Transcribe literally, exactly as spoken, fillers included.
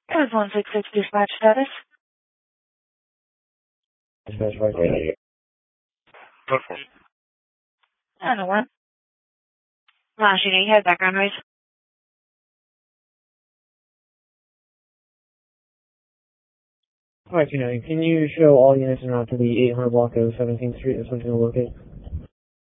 It was one six six dispatch status. Dispatch right there. I don't know what. Last unit, you had background noise. Alright, you know, can you show all units en route to the eight hundred block of seventeenth Street? That's when it's going to locate.